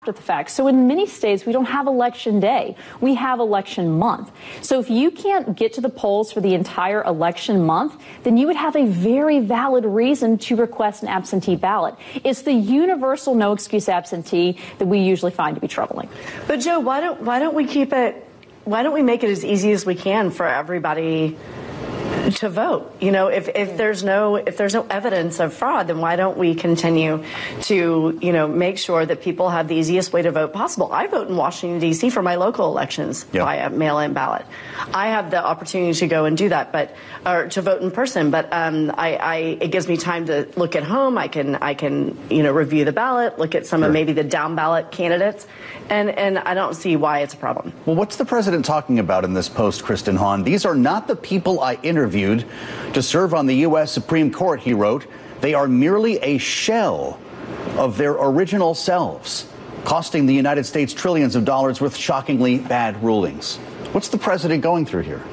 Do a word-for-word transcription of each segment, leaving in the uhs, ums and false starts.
after the fact. So in many states, we don't have election day. We have election month. So if you can't get to the polls for the entire election month, then you would have a very valid reason to request an absentee ballot. It's the universal no excuse absentee that we usually find to be troubling. But Joe, why don't why don't we keep it, why don't we make it as easy as we can for everybody to vote? You know, if, if there's no if there's no evidence of fraud, then why don't we continue to, you know, make sure that people have the easiest way to vote possible? I vote in Washington, D C for my local elections yep. via mail-in ballot. I have the opportunity to go and do that, but or to vote in person. But um, I, I it gives me time to look at home. I can I can you know review the ballot, look at some sure. of maybe the down ballot candidates, and and I don't see why it's a problem. Well, what's the president talking about in this post, Kristen Hahn? These are not the people I interviewed to serve on the U S Supreme Court, he wrote. They are merely a shell of their original selves, costing the United States trillions of dollars with shockingly bad rulings. What's the president going through here?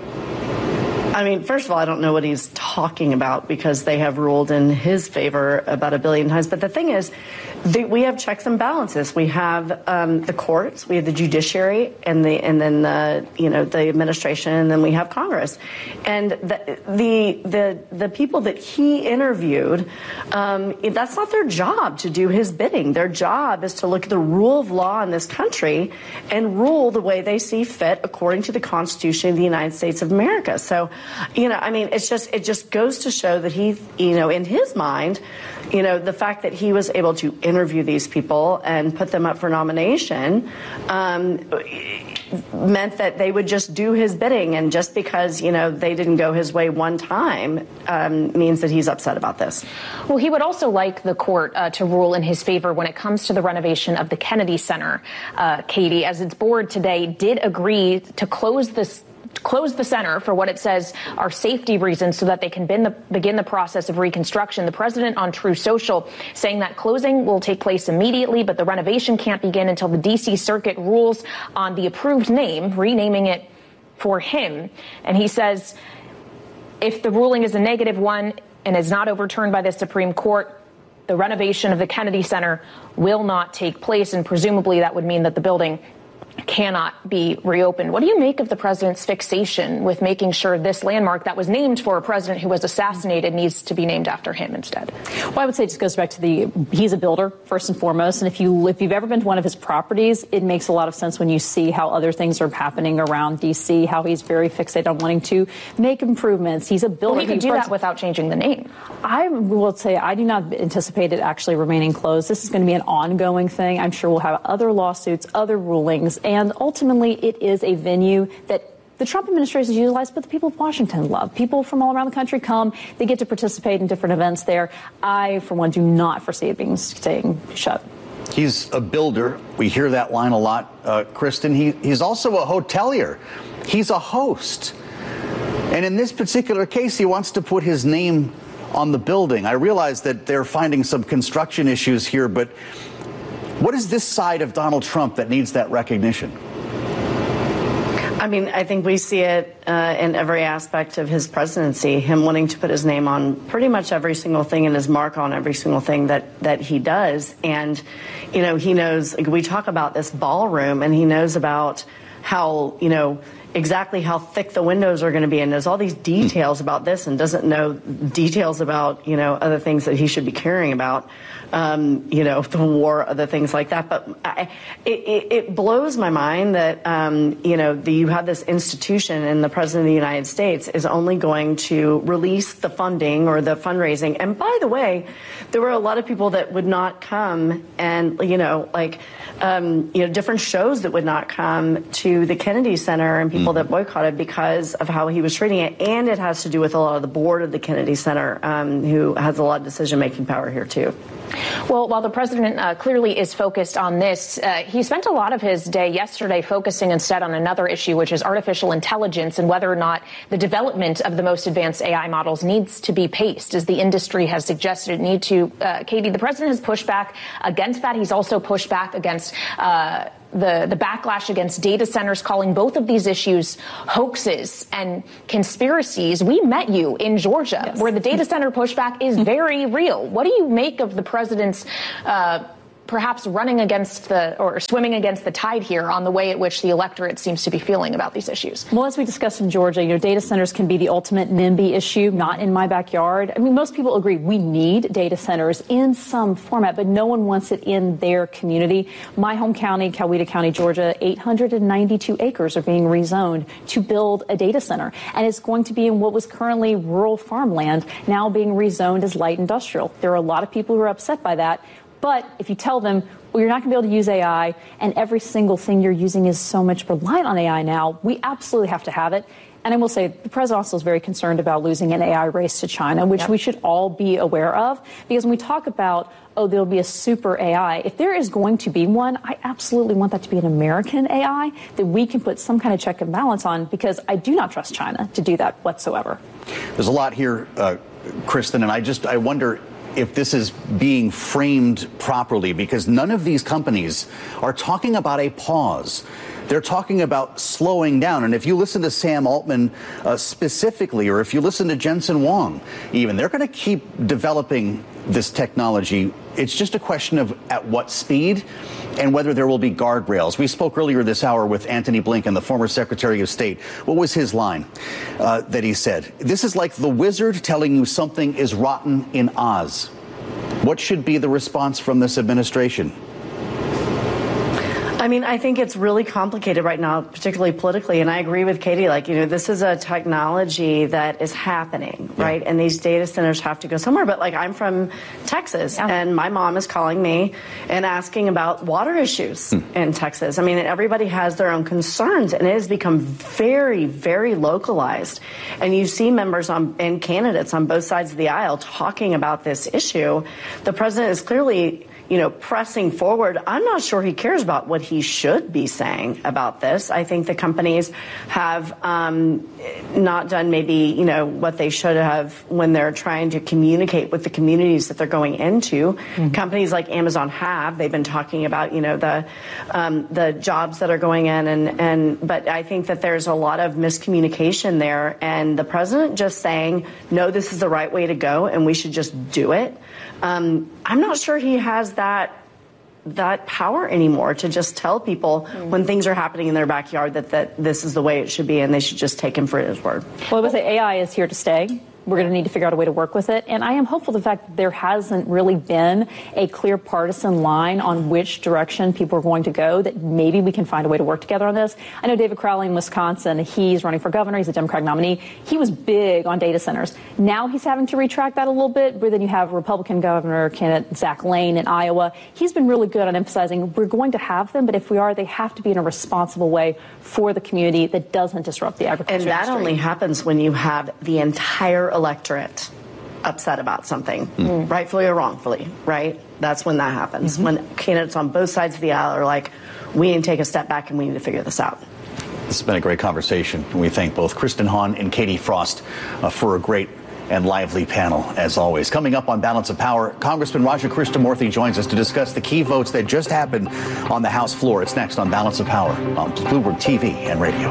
I mean, first of all, I don't know what he's talking about because they have ruled in his favor about a billion times. But the thing is, the, we have checks and balances. We have um, the courts, we have the judiciary, and the and then the you know the administration, and then we have Congress. And the the the, the people that he interviewed, um, that's not their job to do his bidding. Their job is to look at the rule of law in this country and rule the way they see fit according to the Constitution of the United States of America. So. You know, I mean, it's just it just goes to show that he, you know, in his mind, you know, the fact that he was able to interview these people and put them up for nomination um, meant that they would just do his bidding. And just because, you know, they didn't go his way one time um, means that he's upset about this. Well, he would also like the court uh, to rule in his favor when it comes to the renovation of the Kennedy Center, uh, Katie, as its board today did agree to close this. close the center for what it says are safety reasons so that they can begin the, begin the process of reconstruction. The president on True Social saying that closing will take place immediately, but the renovation can't begin until the D C Circuit rules on the approved name, renaming it for him. And he says if the ruling is a negative one and is not overturned by the Supreme Court, the renovation of the Kennedy Center will not take place. And presumably that would mean that the building cannot be reopened. What do you make of the president's fixation with making sure this landmark that was named for a president who was assassinated needs to be named after him instead? Well, I would say it just goes back to the, he's a builder first and foremost. And if you, if you've ever been to one of his properties, it makes a lot of sense when you see how other things are happening around D C, how he's very fixated on wanting to make improvements. He's a builder. Well, he could do that without changing the name. I will say I do not anticipate it actually remaining closed. This is going to be an ongoing thing. I'm sure we'll have other lawsuits, other rulings. And ultimately, it is a venue that the Trump administration has utilized, but the people of Washington love. People from all around the country come. They get to participate in different events there. I, for one, do not foresee it being staying shut. He's a builder. We hear that line a lot, uh, Kristen. He, he's also a hotelier. He's a host. And in this particular case, he wants to put his name on the building. I realize that they're finding some construction issues here, but what is this side of Donald Trump that needs that recognition? I mean, I think we see it uh, in every aspect of his presidency, him wanting to put his name on pretty much every single thing and his mark on every single thing that, that he does. And, you know, he knows, like, we talk about this ballroom, and he knows about how, you know, exactly how thick the windows are going to be, and knows all these details about this and doesn't know details about, you know, other things that he should be caring about. Um, you know, the war, other things like that. But I, it, it blows my mind that, um, you know, the, you have this institution and the president of the United States is only going to release the funding or the fundraising. And by the way, there were a lot of people that would not come and, you know, like, um, you know, different shows that would not come to the Kennedy Center and people mm. that boycotted because of how he was treating it. And it has to do with a lot of the board of the Kennedy Center, um, who has a lot of decision-making power here, too. Well, while the president uh, clearly is focused on this, uh, he spent a lot of his day yesterday focusing instead on another issue, which is artificial intelligence and whether or not the development of the most advanced A I models needs to be paced, as the industry has suggested it need to. Uh, Katie, the president has pushed back against that. He's also pushed back against uh, the, the backlash against data centers, calling both of these issues hoaxes and conspiracies. We met you in Georgia, yes, where the data center pushback is very real. What do you make of the president's uh, perhaps running against the or swimming against the tide here on the way at which the electorate seems to be feeling about these issues? Well, as we discussed in Georgia, you know, data centers can be the ultimate NIMBY issue, not in my backyard. I mean, most people agree we need data centers in some format, but no one wants it in their community. My home county, Coweta County, Georgia, eight hundred ninety-two acres are being rezoned to build a data center. And it's going to be in what was currently rural farmland, now being rezoned as light industrial. There are a lot of people who are upset by that. But if you tell them, well, you're not going to be able to use A I, and every single thing you're using is so much reliant on A I now, we absolutely have to have it. And I will say the president also is very concerned about losing an A I race to China, which yep. we should all be aware of. Because when we talk about, oh, there'll be a super A I, if there is going to be one, I absolutely want that to be an American A I that we can put some kind of check and balance on, because I do not trust China to do that whatsoever. There's a lot here, uh, Kristen, and I just I wonder if this is being framed properly, because none of these companies are talking about a pause. They're talking about slowing down. And if you listen to Sam Altman uh, specifically, or if you listen to Jensen Huang, even, they're going to keep developing this technology. It's just a question of at what speed and whether there will be guardrails. We spoke earlier this hour with Antony Blinken, the former Secretary of State. What was his line uh, that he said? This is like the wizard telling you something is rotten in Oz. What should be the response from this administration? I mean, I think it's really complicated right now, particularly politically. And I agree with Katie, like, you know, this is a technology that is happening, yeah. right? And these data centers have to go somewhere. But like, I'm from Texas, yeah. and my mom is calling me and asking about water issues hmm. in Texas. I mean, everybody has their own concerns, and it has become very, very localized. And you see members on, and candidates on both sides of the aisle talking about this issue. The president is clearly, you know, pressing forward. I'm not sure he cares about what he should be saying about this. I think the companies have um, not done maybe, you know, what they should have when they're trying to communicate with the communities that they're going into. Mm-hmm. Companies like Amazon have. They've been talking about, you know, the um, the jobs that are going in. and, and But I think that there's a lot of miscommunication there. And the president just saying, no, this is the right way to go, and we should just do it. Um, I'm not sure he has that that power anymore to just tell people mm-hmm. when things are happening in their backyard that, that this is the way it should be, and they should just take him for his word. Well, I would say A I is here to stay. We're going to need to figure out a way to work with it. And I am hopeful the fact that there hasn't really been a clear partisan line on which direction people are going to go, that maybe we can find a way to work together on this. I know David Crowley in Wisconsin, he's running for governor. He's a Democratic nominee. He was big on data centers. Now he's having to retract that a little bit. But then you have Republican governor candidate Zach Lane in Iowa. He's been really good on emphasizing we're going to have them, but if we are, they have to be in a responsible way for the community that doesn't disrupt the agriculture industry. And that industry. only happens when you have the entire electorate upset about something, mm-hmm. rightfully or wrongfully, right? That's when that happens. Mm-hmm. When candidates on both sides of the aisle are like, we need to take a step back and we need to figure this out. This has been a great conversation. We thank both Kristen Hahn and Katie Frost uh, for a great and lively panel, as always. Coming up on Balance of Power, Congressman Raja Krishnamoorthy joins us to discuss the key votes that just happened on the House floor. It's next on Balance of Power on Bloomberg T V and radio.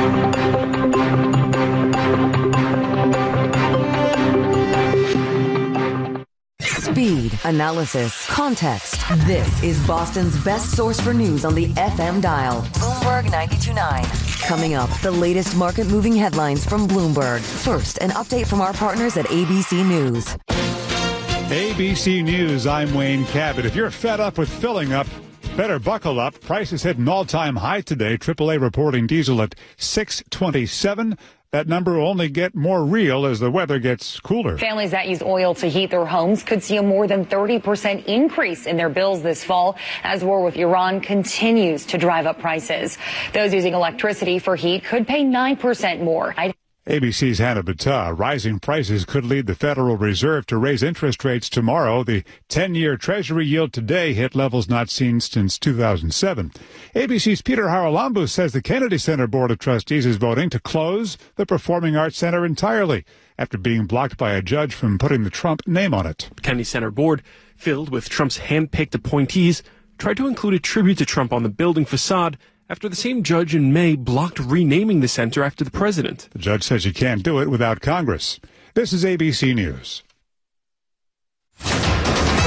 Speed, analysis, context. This is Boston's best source for news on the F M dial. Bloomberg ninety-two point nine. Coming up, the latest market-moving headlines from Bloomberg. First, an update from our partners at A B C News. A B C News, I'm Wayne Cabot. If you're fed up with filling up, better buckle up. Prices hit an all-time high today. triple A reporting diesel at six twenty-seven. That number will only get more real as the weather gets cooler. Families that use oil to heat their homes could see a more than thirty percent increase in their bills this fall as war with Iran continues to drive up prices. Those using electricity for heat could pay nine percent more. I'd A B C's Hannah Battah. Rising prices could lead the Federal Reserve to raise interest rates tomorrow. The ten-year Treasury yield today hit levels not seen since two thousand seven. A B C's Peter Haralambou says the Kennedy Center Board of Trustees is voting to close the Performing Arts Center entirely after being blocked by a judge from putting the Trump name on it. The Kennedy Center Board, filled with Trump's hand-picked appointees, tried to include a tribute to Trump on the building facade after the same judge in May blocked renaming the center after the president. The judge says you can't do it without Congress. This is A B C News.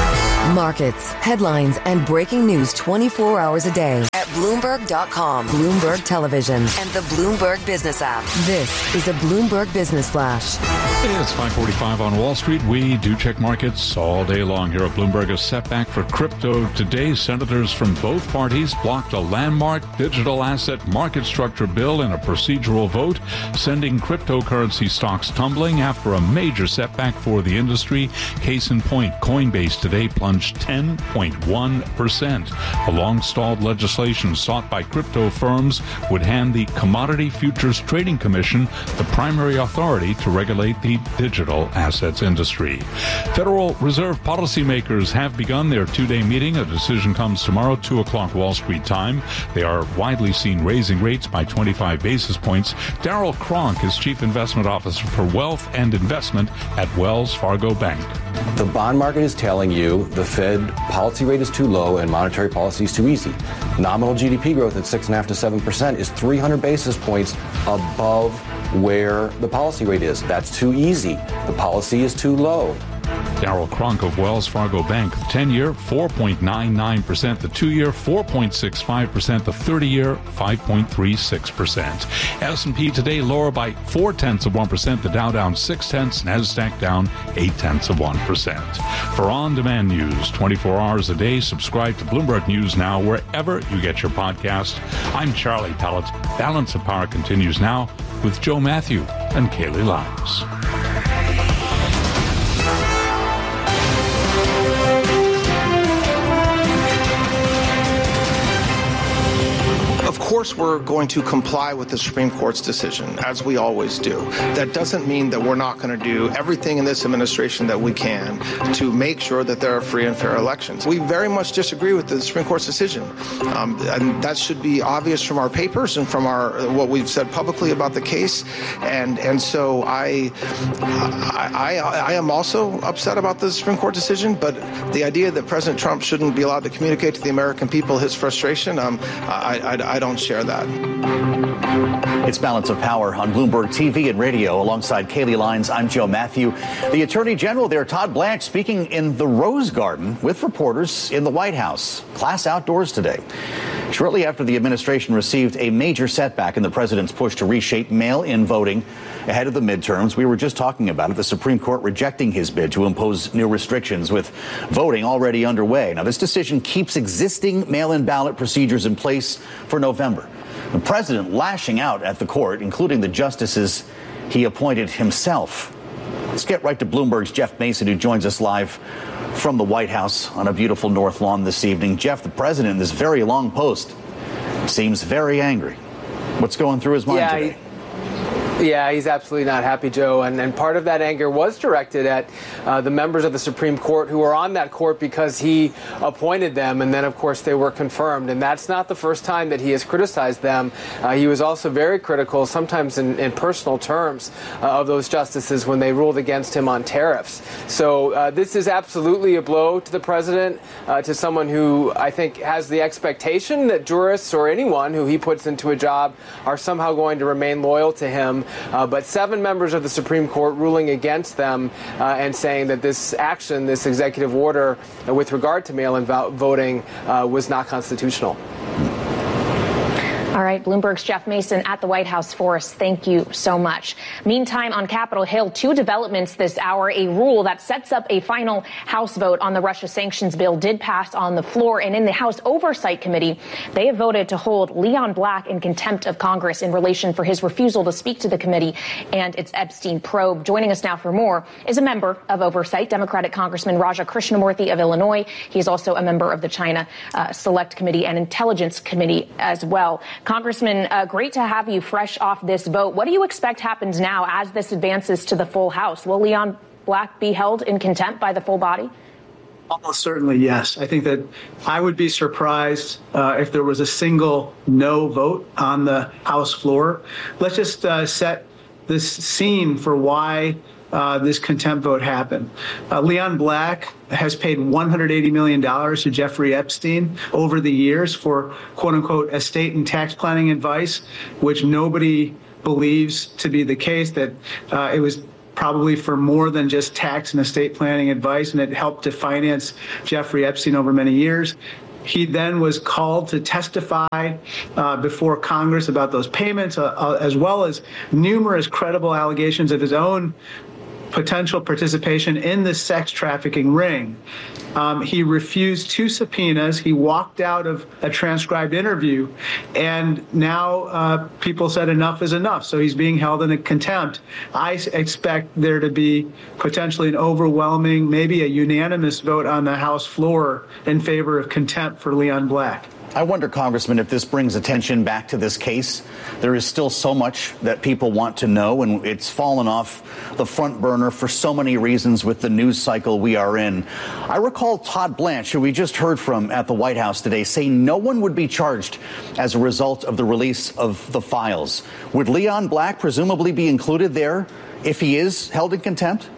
Markets, headlines, and breaking news twenty-four hours a day at Bloomberg dot com, Bloomberg Television, and the Bloomberg Business app. This is a Bloomberg Business Flash. It's five forty-five on Wall Street. We do check markets all day long here at Bloomberg. A setback for crypto today. Senators from both parties blocked a landmark digital asset market structure bill in a procedural vote, sending cryptocurrency stocks tumbling after a major setback for the industry. Case in point, Coinbase today plunged ten point one percent. The long-stalled legislation sought by crypto firms would hand the Commodity Futures Trading Commission the primary authority to regulate the digital assets industry. Federal Reserve policymakers have begun their two-day meeting. A decision comes tomorrow, two o'clock Wall Street time. They are widely seen raising rates by twenty-five basis points. Darryl Cronk is Chief Investment Officer for Wealth and Investment at Wells Fargo Bank. The bond market is telling you the Fed policy rate is too low and monetary policy is too easy. Nominal G D P growth at six point five to seven percent is three hundred basis points above where the policy rate is. That's too easy. The policy is too low. Darryl Cronk of Wells Fargo Bank. The ten-year, four point nine nine percent. The two-year, four point six five percent. The thirty-year, five point three six percent. S and P today lower by four-tenths of one percent. The Dow down six-tenths. NASDAQ down eight-tenths of one percent. For on-demand news, twenty-four hours a day, subscribe to Bloomberg News Now wherever you get your podcast. I'm Charlie Pellet. Balance of Power continues now with Joe Matthew and Kaylee Lyles. Of course, we're going to comply with the Supreme Court's decision, as we always do. That doesn't mean that we're not going to do everything in this administration that we can to make sure that there are free and fair elections. We very much disagree with the Supreme Court's decision, um, and that should be obvious from our papers and from our what we've said publicly about the case. And and so I, I, I, I am also upset about the Supreme Court decision, but the idea that President Trump shouldn't be allowed to communicate to the American people his frustration, um, I, I, I don't share that. It's Balance of Power on Bloomberg T V and radio. Alongside Kaylee Lyles, I'm Joe Matthew. The Attorney General there, Todd Blanche, speaking in the Rose Garden with reporters in the White House. Class outdoors today. Shortly after the administration received a major setback in the president's push to reshape mail-in voting ahead of the midterms, we were just talking about it, the Supreme Court rejecting his bid to impose new restrictions with voting already underway. Now, this decision keeps existing mail-in ballot procedures in place for November. The president lashing out at the court, including the justices he appointed himself. Let's get right to Bloomberg's Jeff Mason, who joins us live from the White House on a beautiful North Lawn this evening. Jeff, the president in this very long post seems very angry. What's going through his mind yeah, today? He- Yeah, he's absolutely not happy, Joe. And, and part of that anger was directed at uh, the members of the Supreme Court who were on that court because he appointed them. And then, of course, they were confirmed. And that's not the first time that he has criticized them. Uh, he was also very critical, sometimes in, in personal terms, uh, of those justices when they ruled against him on tariffs. So uh, this is absolutely a blow to the president, uh, to someone who I think has the expectation that jurists or anyone who he puts into a job are somehow going to remain loyal to him. Uh, but seven members of the Supreme Court ruling against them uh, and saying that this action, this executive order uh, with regard to mail-in vo- voting uh, was not constitutional. All right, Bloomberg's Jeff Mason at the White House for us. Thank you so much. Meantime, on Capitol Hill, two developments this hour. A rule that sets up a final House vote on the Russia sanctions bill did pass on the floor, and in the House Oversight Committee, they have voted to hold Leon Black in contempt of Congress in relation for his refusal to speak to the committee and its Epstein probe. Joining us now for more is a member of Oversight, Democratic Congressman Raja Krishnamurthy of Illinois. He is also a member of the China uh, Select Committee and Intelligence Committee as well. Congressman, uh, great to have you fresh off this vote. What do you expect happens now as this advances to the full House? Will Leon Black be held in contempt by the full body? Almost certainly, yes. I think that I would be surprised uh, if there was a single no vote on the House floor. Let's just uh, set this scene for why Uh, this contempt vote happened. Uh, Leon Black has paid one hundred eighty million dollars to Jeffrey Epstein over the years for, quote unquote, estate and tax planning advice, which nobody believes to be the case, that uh, it was probably for more than just tax and estate planning advice, and it helped to finance Jeffrey Epstein over many years. He then was called to testify uh, before Congress about those payments, uh, uh, as well as numerous credible allegations of his own potential participation in the sex trafficking ring. Um, he refused two subpoenas. He walked out of a transcribed interview, and now uh, people said enough is enough. So he's being held in a contempt. I expect there to be potentially an overwhelming, maybe a unanimous vote on the House floor in favor of contempt for Leon Black. I wonder, Congressman, if this brings attention back to this case. There is still so much that people want to know, and it's fallen off the front burner for so many reasons with the news cycle we are in. I recall Todd Blanche, who we just heard from at the White House today, say no one would be charged as a result of the release of the files. Would Leon Black presumably be included there if he is held in contempt?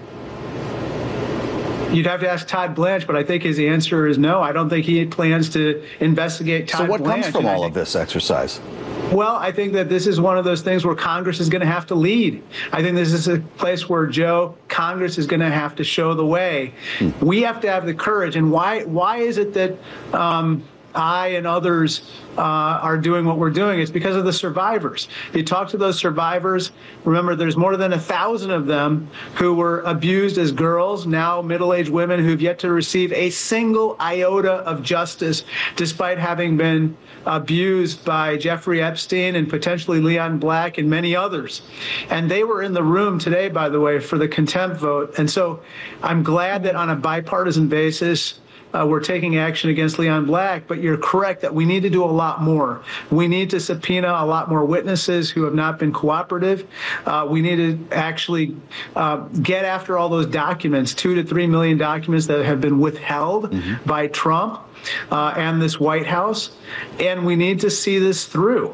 You'd have to ask Todd Blanche, but I think his answer is no. I don't think he plans to investigate Todd Blanche. So what comes from all of this exercise? Well, I think that this is one of those things where Congress is going to have to lead. I think this is a place where, Joe, Congress is going to have to show the way. Hmm. We have to have the courage. And why, why is it that um, I and others uh, are doing what we're doing? It's because of the survivors. You talk to those survivors. Remember, there's more than a thousand of them who were abused as girls, now middle-aged women who've yet to receive a single iota of justice, despite having been abused by Jeffrey Epstein and potentially Leon Black and many others. And they were in the room today, by the way, for the contempt vote. And so I'm glad that on a bipartisan basis, Uh, we're taking action against Leon Black, but you're correct that we need to do a lot more. We need to subpoena a lot more witnesses who have not been cooperative. Uh, we need to actually uh, get after all those documents, two to three million documents that have been withheld mm-hmm. by Trump uh, and this White House, and we need to see this through.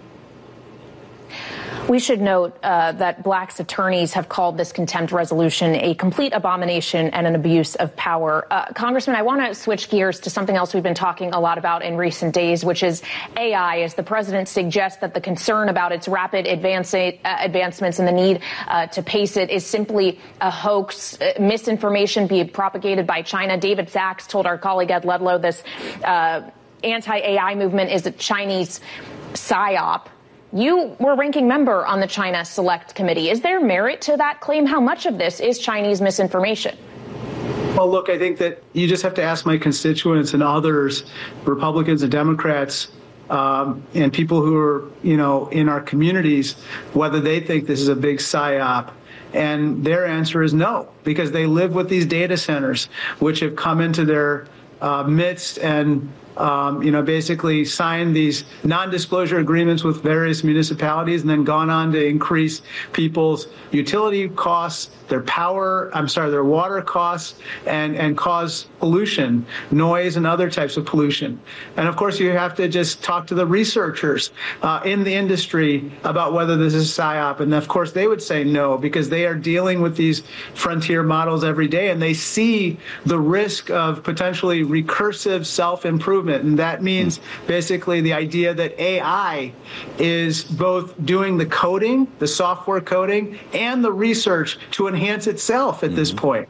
We should note uh, that Black's attorneys have called this contempt resolution a complete abomination and an abuse of power. Uh, Congressman, I want to switch gears to something else we've been talking a lot about in recent days, which is A I, as the president suggests that the concern about its rapid advance, uh, advancements and the need uh, to pace it is simply a hoax, uh, misinformation being propagated by China. David Sachs told our colleague Ed Ludlow this uh, anti-A I movement is a Chinese psyop. You were ranking member on the China Select Committee. Is there merit to that claim? How much of this is Chinese misinformation? Well, look, I think that you just have to ask my constituents and others, Republicans and Democrats, um, and people who are, you know, in our communities, whether they think this is a big psyop. And their answer is no, because they live with these data centers, which have come into their uh, midst and Um, you know, basically signed these non-disclosure agreements with various municipalities and then gone on to increase people's utility costs, their power, I'm sorry, their water costs, and, and cause pollution, noise, and other types of pollution. And of course, you have to just talk to the researchers uh, in the industry about whether this is psyop. And of course, they would say no, because they are dealing with these frontier models every day, and they see the risk of potentially recursive self-improvement. And that means basically the idea that A I is both doing the coding, the software coding, and the research to enhance itself at mm-hmm. this point.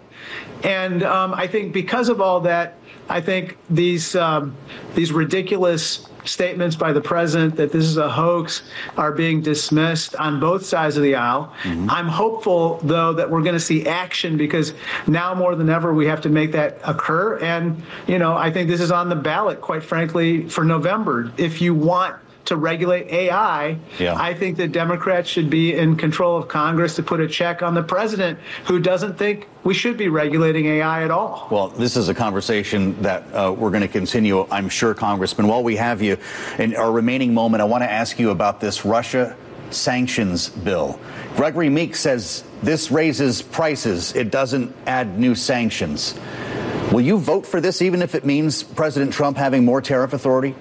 And um, I think because of all that, I think these um, these ridiculous statements by the president that this is a hoax are being dismissed on both sides of the aisle. Mm-hmm. I'm hopeful, though, that we're going to see action, because now more than ever we have to make that occur. And, you know, I think this is on the ballot, quite frankly, for November. If you want to regulate A I, yeah. I think that Democrats should be in control of Congress to put a check on the president, who doesn't think we should be regulating A I at all. Well, this is a conversation that uh, we're going to continue, I'm sure, Congressman. While we have you in our remaining moment, I want to ask you about this Russia sanctions bill. Gregory Meek says this raises prices. It doesn't add new sanctions. Will you vote for this, even if it means President Trump having more tariff authority?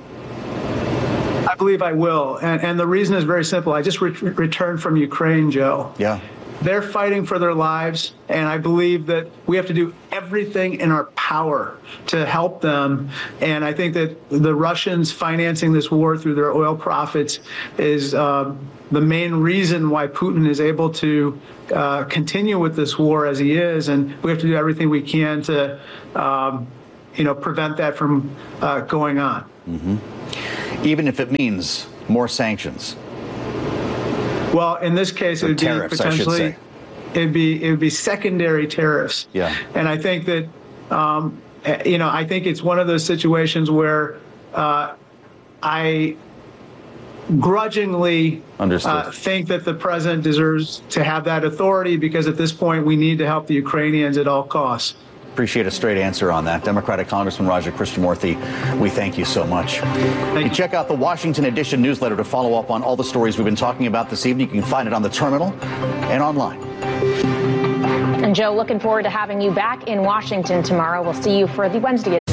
I believe I will. And, and the reason is very simple. I just re- returned from Ukraine, Joe. Yeah. they're fighting for their lives, and I believe that we have to do everything in our power to help them. And I think that the Russians financing this war through their oil profits is uh, the main reason why Putin is able to uh, continue with this war as he is. And we have to do everything we can to, um, you know, prevent that from uh, going on. Mm-hmm. Even if it means more sanctions. Well, in this case, it would tariffs, be potentially, it'd be it would be secondary tariffs. Yeah. And I think that, um, you know, I think it's one of those situations where uh, I grudgingly uh, think that the president deserves to have that authority, because at this point we need to help the Ukrainians at all costs. Appreciate a straight answer on that. Democratic Congressman Raja Krishnamoorthi, we thank you so much. You can check out the Washington Edition newsletter to follow up on all the stories we've been talking about this evening. You can find it on the terminal and online. And Joe, looking forward to having you back in Washington tomorrow. We'll see you for the Wednesday